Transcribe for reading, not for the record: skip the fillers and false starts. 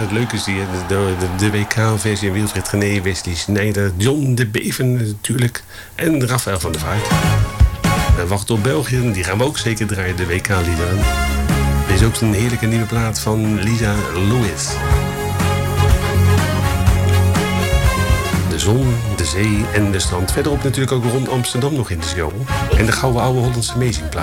het leuke is die de WK-versie en Wilfried Genee, Wesley Sneijder, John de Beven natuurlijk en Rafael van der Vaart. En wacht op België, die gaan we ook zeker draaien, de WK-liederen. Er is ook een heerlijke nieuwe plaat van Lisa Lewis. De zon, de zee en de strand. Verderop natuurlijk ook rond Amsterdam nog in de show. En de gouden oude Hollandse Amazing plaat.